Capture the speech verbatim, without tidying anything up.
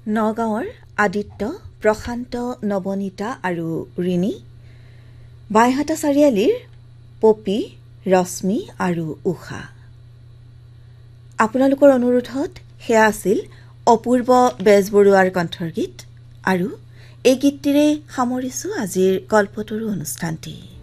নগাঁৱৰ আদিত্য, প্ৰশান্ত, নৱনীতা আৰু ৰিণী, বাইহাটা চাৰিআলিৰ পপী, ৰশ্মি আৰু উষা। আপোনালোকৰ অনুৰোধত সেয়া আছিল অপূৰ্ব বেজবৰুৱাৰ কণ্ঠৰ গীত, আৰু এই গীতটিৰে সামৰিছো আজিৰ কল্পতৰু অনুষ্ঠানটি।